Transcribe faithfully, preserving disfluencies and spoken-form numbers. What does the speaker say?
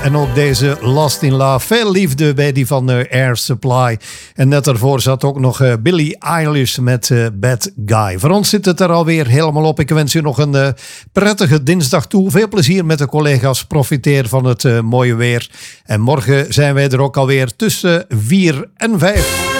En ook deze Lost in Love. Veel liefde bij die van uh, Air Supply. En net daarvoor zat ook nog uh, Billie Eilish met uh, Bad Guy. Voor ons zit het er alweer helemaal op. Ik wens u nog een uh, prettige dinsdag toe. Veel plezier met de collega's. Profiteer van het uh, mooie weer. En morgen zijn wij er ook alweer tussen vier en vijf.